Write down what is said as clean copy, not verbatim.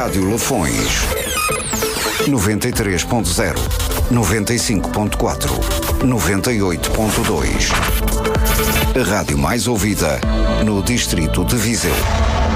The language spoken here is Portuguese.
Rádio Lafões. 93.0, 95.4, 98.2. A rádio mais ouvida no distrito de Viseu.